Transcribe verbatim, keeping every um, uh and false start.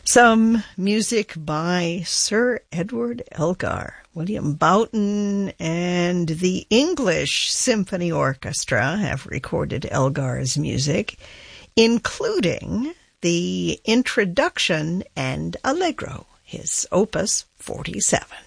Some music by Sir Edward Elgar. William Boughton and the English Symphony Orchestra have recorded Elgar's music, including the introduction and allegro, his opus forty-seven.